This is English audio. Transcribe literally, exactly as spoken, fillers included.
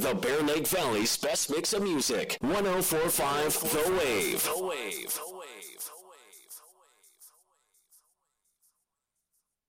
The Bear Lake Valley's best mix of music. one oh four point five The Wave. The Wave.